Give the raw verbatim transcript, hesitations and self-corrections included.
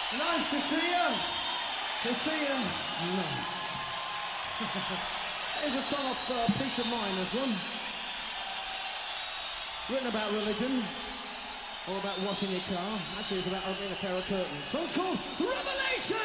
Nice to see you. To see you. Nice. Here's a song of uh, Peace of Mind, this one. Written about religion. Or about washing your car. Actually, it's about opening a pair of curtains. Song's called Revelation!